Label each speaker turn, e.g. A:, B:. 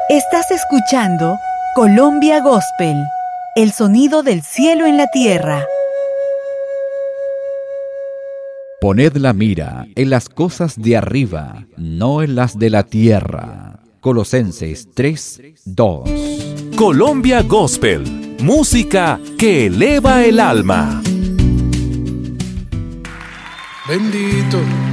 A: Estás escuchando Colombia Gospel, el sonido del cielo en la tierra.
B: Poned la mira en las cosas de arriba, no en las de la tierra. Colosenses 3:2.
C: Colombia Gospel, música que eleva el alma.
D: Bendito